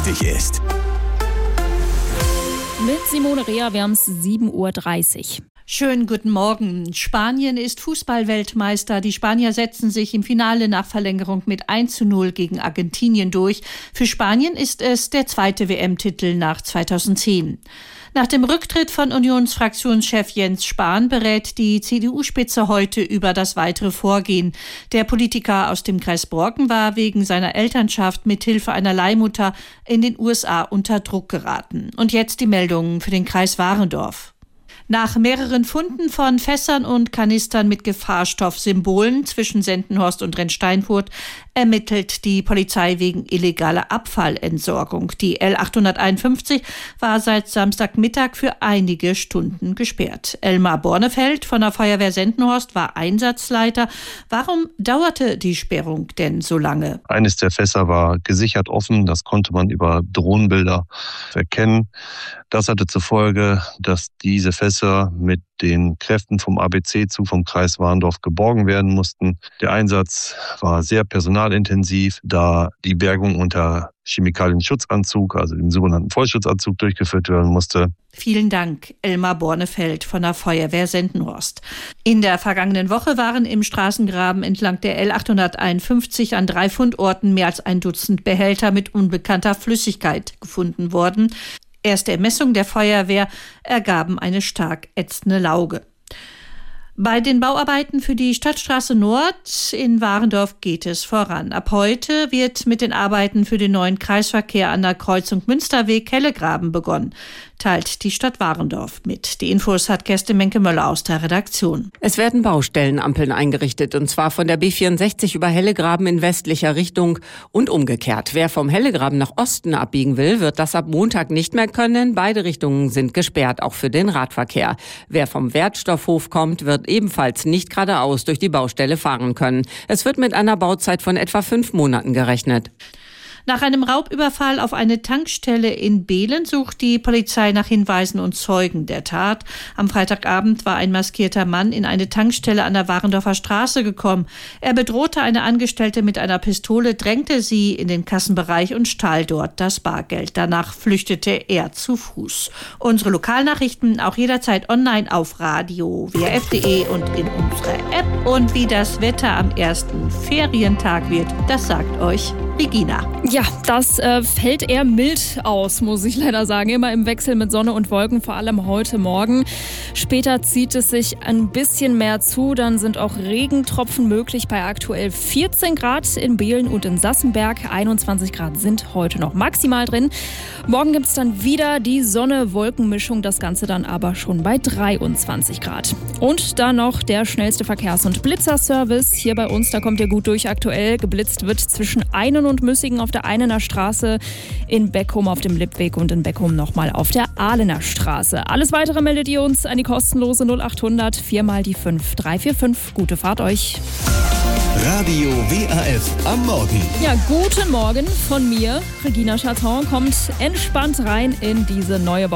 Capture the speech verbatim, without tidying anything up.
wichtig ist. Mit Simone Rea, wir haben es sieben Uhr dreißig. Schönen guten Morgen. Spanien ist Fußballweltmeister. Die Spanier setzen sich im Finale nach Verlängerung mit eins zu null gegen Argentinien durch. Für Spanien ist es der zweite W M-Titel nach zweitausendzehn. Nach dem Rücktritt von Unionsfraktionschef Jens Spahn berät die C D U-Spitze heute über das weitere Vorgehen. Der Politiker aus dem Kreis Borken war wegen seiner Elternschaft mithilfe einer Leihmutter in den U S A unter Druck geraten. Und jetzt die Meldungen für den Kreis Warendorf. Nach mehreren Funden von Fässern und Kanistern mit Gefahrstoffsymbolen zwischen Sendenhorst und Rennsteinfurt ermittelt die Polizei wegen illegaler Abfallentsorgung. Die L achthunderteinundfünfzig war seit Samstagmittag für einige Stunden gesperrt. Elmar Bornefeld von der Feuerwehr Sendenhorst war Einsatzleiter. Warum dauerte die Sperrung denn so lange? Eines der Fässer war gesichert offen, das konnte man über Drohnenbilder erkennen. Das hatte zur Folge, dass diese Fässer mit den Kräften vom A B C-Zug vom Kreis Warendorf geborgen werden mussten. Der Einsatz war sehr personalintensiv, da die Bergung unter Chemikalienschutzanzug, also dem sogenannten Vollschutzanzug, durchgeführt werden musste. Vielen Dank, Elmar Bornefeld von der Feuerwehr Sendenhorst. In der vergangenen Woche waren im Straßengraben entlang der L achthunderteinundfünfzig an drei Fundorten mehr als ein Dutzend Behälter mit unbekannter Flüssigkeit gefunden worden. Erste Messungen der Feuerwehr ergaben eine stark ätzende Lauge. Bei den Bauarbeiten für die Stadtstraße Nord in Warendorf geht es voran. Ab heute wird mit den Arbeiten für den neuen Kreisverkehr an der Kreuzung Münsterweg-Hellegraben begonnen, teilt die Stadt Warendorf mit. Die Infos hat Kerstin Menke-Möller aus der Redaktion. Es werden Baustellenampeln eingerichtet, und zwar von der B vierundsechzig über Hellegraben in westlicher Richtung und umgekehrt. Wer vom Hellegraben nach Osten abbiegen will, wird das ab Montag nicht mehr können. Beide Richtungen sind gesperrt, auch für den Radverkehr. Wer vom Wertstoffhof kommt, wird ebenfalls nicht geradeaus durch die Baustelle fahren können. Es wird mit einer Bauzeit von etwa fünf Monaten gerechnet. Nach einem Raubüberfall auf eine Tankstelle in Behlen sucht die Polizei nach Hinweisen und Zeugen der Tat. Am Freitagabend war ein maskierter Mann in eine Tankstelle an der Warendorfer Straße gekommen. Er bedrohte eine Angestellte mit einer Pistole, drängte sie in den Kassenbereich und stahl dort das Bargeld. Danach flüchtete er zu Fuß. Unsere Lokalnachrichten auch jederzeit online auf radio w r f punkt d e und in unserer App. Und wie das Wetter am ersten Ferientag wird, das sagt euch Regina. Ja, das äh, fällt eher mild aus, muss ich leider sagen. Immer im Wechsel mit Sonne und Wolken, vor allem heute Morgen. Später zieht es sich ein bisschen mehr zu. Dann sind auch Regentropfen möglich bei aktuell vierzehn Grad in Behlen und in Sassenberg. einundzwanzig Grad sind heute noch maximal drin. Morgen gibt es dann wieder die Sonne-Wolken-Mischung. Das Ganze dann aber schon bei dreiundzwanzig Grad. Und dann noch der schnellste Verkehrs- und Blitzerservice. Hier bei uns, da kommt ihr gut durch. Aktuell geblitzt wird zwischen Einen und Müssigen auf der Einener Straße, in Beckum auf dem Lippweg und in Beckum nochmal auf der Ahlener Straße. Alles Weitere meldet ihr uns an die kostenlose null achthundert vier mal die fünf drei vier fünf. Gute Fahrt euch. Radio W A F am Morgen. Ja, guten Morgen von mir. Regina Chaton kommt entspannt rein in diese neue Woche.